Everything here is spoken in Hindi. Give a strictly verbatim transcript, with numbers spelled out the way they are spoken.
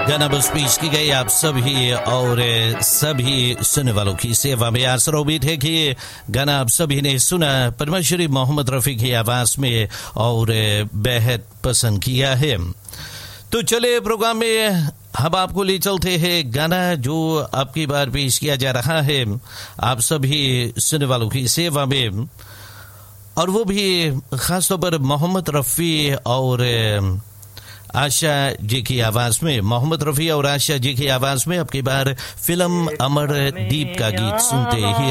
गाना बस पेश की गई आप सभी और सभी सुनने वालों की सेवा में। आशा उम्मीद है कि ये गाना आप सभी ने सुना परमेश्वरी मोहम्मद रफ़ी की आवाज में और बेहद पसंद किया है। तो चले प्रोग्राम में हम आपको ले चलते हैं गाना जो आपकी बार पेश किया जा रहा है आप सभी सुनने वालों की सेवा में, और वो भी खासतौर पर मोहम्मद रफ़ी और आशा जी की आवाज में। मोहम्मद रफ़ी और आशा जी की आवाज में आपकी बार फिल्म अमरदीप का गीत सुनते ही